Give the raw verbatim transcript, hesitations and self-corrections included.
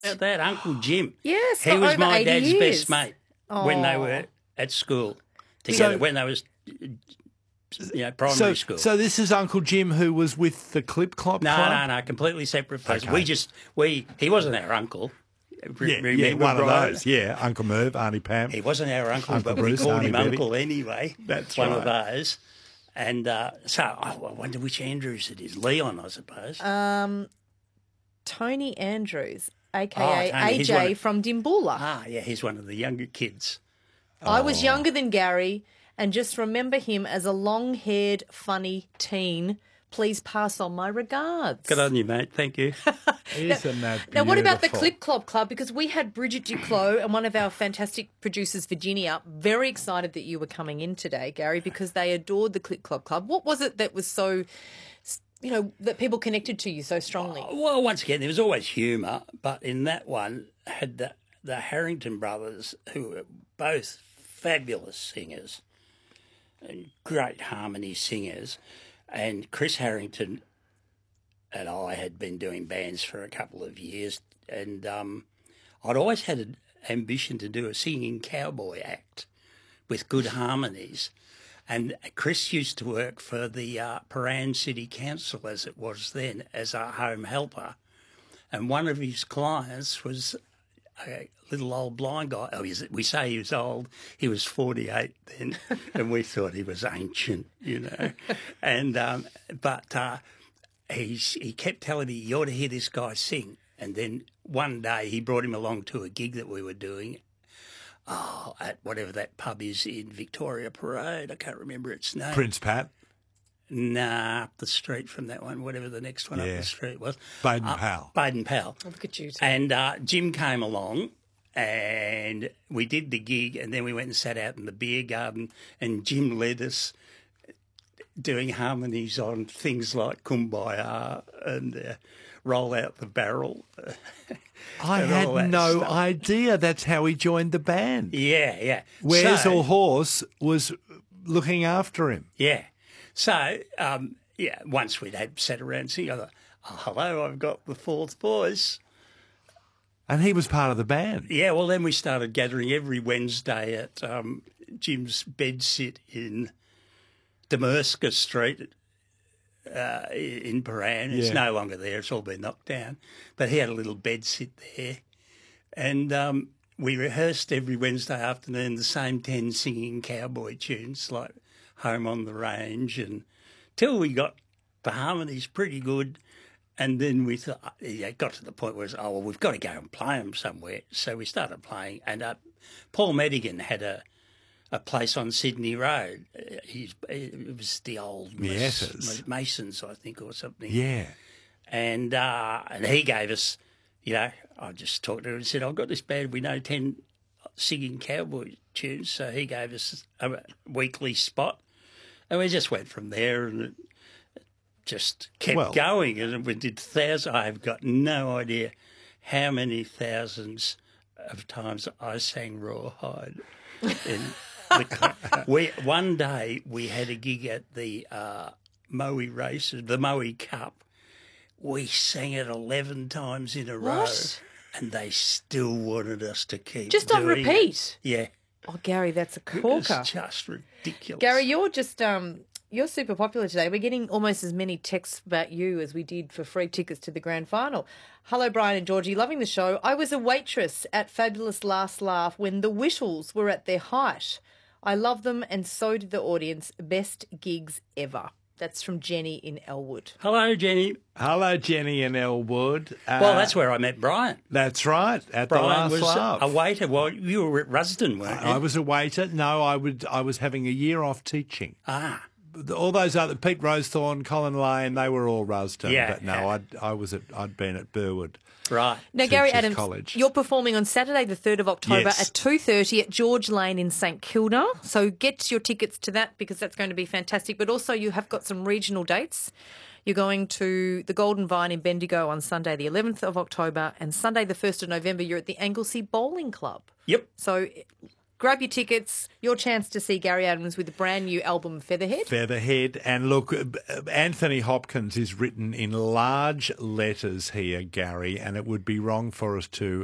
About that, Uncle Jim. Yes, he for was over my eighty dad's years. best mate when they Oh. were at school together, So- when they was, you know, primary So, school. so this is Uncle Jim who was with the Clip Clop no, Club? no, no, completely separate person. Okay. We just, we, he wasn't our uncle. Re- Yeah, yeah, remember, one of Brian? those. Yeah, Uncle Merv, Auntie Pam. He wasn't our uncle, Uncle but Bruce, we called Auntie him Betty. uncle anyway. That's one right. of those. And uh, so oh, I wonder which Andrews it is. Leon, I suppose. Um, Tony Andrews, a k a. Oh, Tony, he's one A J of- from Dimboola. ah, yeah, he's one of the younger kids. I was younger than Gary and just remember him as a long-haired, funny teen. Please pass on my regards. Good on you, mate. Thank you. Isn't that Now, what about the beautiful? Clip Clop Club? Because we had Bridget Duclos and one of our fantastic producers, Virginia, very excited that you were coming in today, Gary, because they adored the Clip Clop Club. What was it that was so, you know, that people connected to you so strongly? Well, once again, there was always humour, but in that one had the, the Harrington brothers, who were both fabulous singers and great harmony singers. And Chris Harrington and I had been doing bands for a couple of years, and um, I'd always had an ambition to do a singing cowboy act with good harmonies. And Chris used to work for the uh, Paran City Council, as it was then, as a home helper. And one of his clients was a little old blind guy. Oh, he's, we say he was old. He was forty-eight then, and we thought he was ancient, you know. And um, but uh, he's, he kept telling me, you ought to hear this guy sing. And then one day he brought him along to a gig that we were doing, oh, at whatever that pub is in Victoria Parade. I can't remember its name. Prince Pat, Nah, up the street from that one, whatever the next one Yeah. up the street was. Baden Uh, Powell. Baden Powell. Oh, look at you two. And uh, Jim came along and we did the gig, and then we went and sat out in the beer garden, and Jim led us doing harmonies on things like Kumbaya and uh, Roll Out the Barrel. I and had all that no stuff. idea that's how he joined the band. Yeah, yeah. Where's So- All Horse was looking after him. Yeah. So, um, yeah, once we'd had sat around singing, I thought, oh, hello, I've got the fourth voice. And he was part of the band. Yeah, well, then we started gathering every Wednesday at um, Jim's bedsit in Damerska Street uh, in Paran. It's Yeah. no longer there. It's all been knocked down. But he had a little bedsit there. And um, we rehearsed every Wednesday afternoon the same ten singing cowboy tunes like Home on the Range, and till we got the harmonies pretty good. And then we thought, yeah, it got to the point where it was, oh, well, we've got to go and play them somewhere. So we started playing. And uh, Paul Madigan had a a place on Sydney Road. Uh, he's, it was the old Mas- Yes. Masons, I think, or something. Yeah. And uh, and he gave us, you know, I just talked to him and said, I've got this band, we know ten singing cowboy tunes. So he gave us a weekly spot. And we just went from there, and it just kept Well- going. And we did thousands. I've got no idea how many thousands of times I sang Rawhide. In the, we, one day we had a gig at the uh, Moe races, the Moe Cup. We sang it eleven times in a row, What? and they still wanted us to keep Just on doing it. repeat. Yeah, Oh, Gary, that's a it was corker. just ridiculous. Gary, you're just um, you're super popular today. We're getting almost as many texts about you as we did for free tickets to the grand final. Hello, Brian and Georgie, loving the show. I was a waitress at Fabulous Last Laugh when the Whittles were at their height. I love them, and so did the audience. Best gigs ever. That's from Jenny in Elwood. Hello, Jenny. Hello, Jenny and Elwood. Uh, Well, that's where I met Brian. That's right, at the Brian last was laugh. a waiter. Well, you were at Rusden, weren't you? I was a waiter. No, I would. I was having a year off teaching. Ah, All those other Pete Rosethorne, Colin Lane, they were all Rusden. Yeah, but no, yeah. I'd, I was at. I'd been at Burwood. right. Now, Gary Teachers Adams, College. you're performing on Saturday the third of October Yes. at two thirty at George Lane in St Kilda. So get your tickets to that because that's going to be fantastic. But also you have got some regional dates. You're going to the Golden Vine in Bendigo on Sunday the eleventh of October, and Sunday the first of November you're at the Anglesey Bowling Club. Yep. So grab your tickets, your chance to see Gary Adams with a brand new album, Featherhead. Featherhead. And look, Anthony Hopkins is written in large letters here, Gary, and it would be wrong for us to